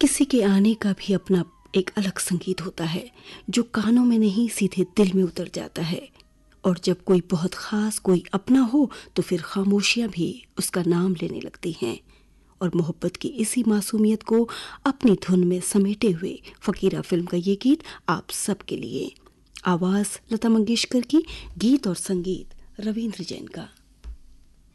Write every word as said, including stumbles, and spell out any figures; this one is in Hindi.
किसी के आने का भी अपना एक अलग संगीत होता है जो कानों में नहीं सीधे दिल में उतर जाता है। और जब कोई बहुत खास कोई अपना हो तो फिर खामोशियां भी उसका नाम लेने लगती हैं। और मोहब्बत की इसी मासूमियत को अपनी धुन में समेटे हुए फकीरा फिल्म का ये गीत आप सबके लिए। आवाज लता मंगेशकर की, गीत और संगीत रविंद्र जैन का।